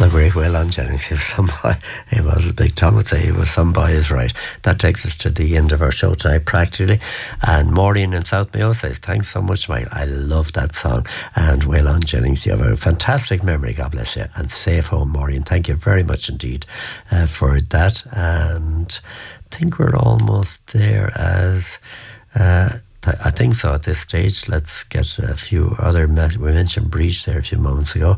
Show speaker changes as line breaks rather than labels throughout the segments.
the great Waylon Jennings. He was some boy. He was, Big Tom would say, he was some boy is right. That takes us to the end of our show tonight, practically. And Maureen in South Mayo says, thanks so much, Mike. I love that song. And Waylon Jennings, you have a fantastic memory. God bless you. And safe home, Maureen. Thank you very much indeed for that. And I think we're almost there as... I think so at this stage. Let's get a few other... We mentioned Breach there a few moments ago.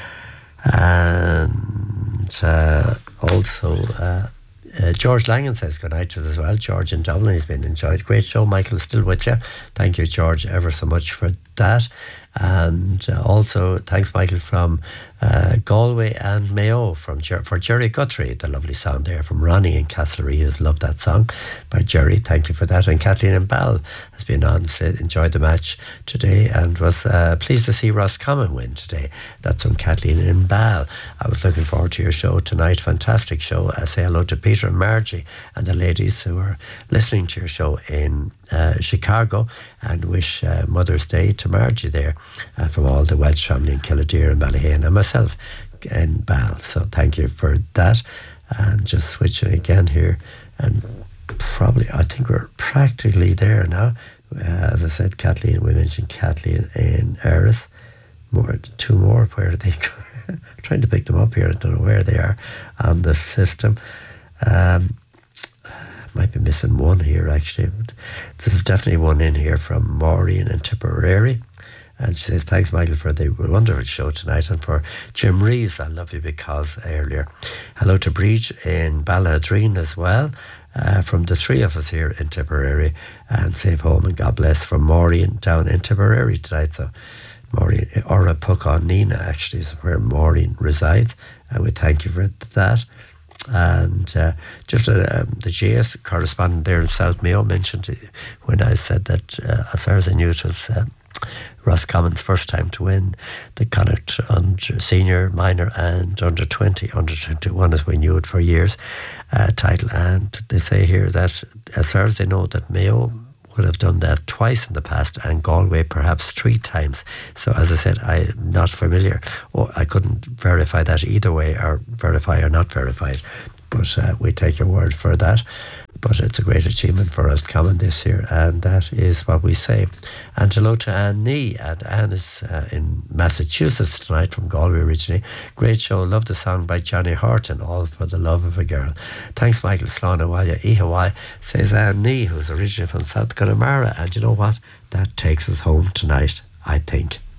And also George Langan says good night to us as well. George in Dublin, he's been enjoyed. Great show, Michael, still with you. Thank you, George, ever so much for that. And also thanks, Michael, from Galway and Mayo for Jerry Guthrie, the lovely sound there from Ronnie in Castlereagh, who's loved that song by Jerry. Thank you for that. And Kathleen and Bell has been on, said enjoyed the match today and was pleased to see Roscommon win today. That's from Kathleen and Bell. I was looking forward to your show tonight. Fantastic show. I say hello to Peter and Margie and the ladies who are listening to your show in Chicago, and wish Mother's Day to Margie there from all the Welsh family in Kildare and Ballahane and myself in Ball. So thank you for that. And just switching again here, and probably I think we're practically there now. As I said, Kathleen, we mentioned Kathleen in Eris. Two more, where are they? I'm trying to pick them up here. I don't know where they are on the system. Might be missing one here actually. But this is definitely one in here from Maureen in Tipperary. And she says, thanks, Michael, for the wonderful show tonight, and for Jim Reeves, I love you because earlier. Hello to Breach in Balladreen as well, from the three of us here in Tipperary, and safe home and God bless from Maureen down in Tipperary tonight. So Maureen, or a Puck on Nina actually is where Maureen resides, and we thank you for that. And just the GS correspondent there in South Mayo mentioned when I said that as far as I knew it was Roscommon's first time to win the Connacht under senior, minor and under 20, under 21 as we knew it for years title. And they say here that as far as they know that Mayo would have done that twice in the past and Galway perhaps 3 times. So as I said, I'm not familiar, or I couldn't verify that either way, or verify or not verify it, but we take your word for that. But it's a great achievement for us coming this year, and that is what we say. And hello to Anne Nee, and Anne is in Massachusetts tonight from Galway originally. Great show, love the song by Johnny Horton, All for the Love of a Girl. Thanks, Michael Slán Walia Ihawai, says Anne Nee, who's originally from South Connemara. And you know what? That takes us home tonight, I think.